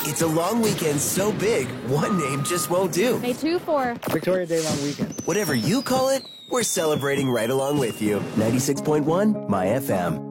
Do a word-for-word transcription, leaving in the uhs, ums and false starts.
It's a long weekend so big, one name just won't do. May two for Victoria Day long weekend. Whatever you call it, we're celebrating right along with you. ninety-six point one My F M.